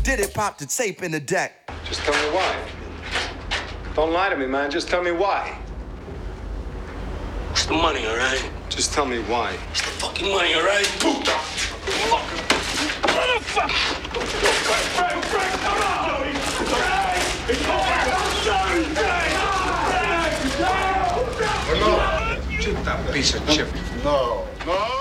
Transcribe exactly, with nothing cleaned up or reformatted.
did it, pop the tape in the deck. Just tell me why. Don't lie to me, man. Just tell me why. It's the money, all right? Just tell me why. It's the fucking money, all right? Puta! Fucker! Motherfucker! Frank, Frank, Frank, come on! Frank! Frank! No! Shoot that piece of chip. No. No!